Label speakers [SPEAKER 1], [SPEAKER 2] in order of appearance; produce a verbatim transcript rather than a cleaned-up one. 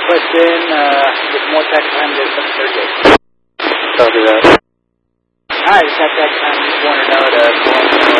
[SPEAKER 1] Question, uh, with more tax time, there's some thirty-eight.
[SPEAKER 2] Copy that.
[SPEAKER 1] Alright, just have tax time, just want to know to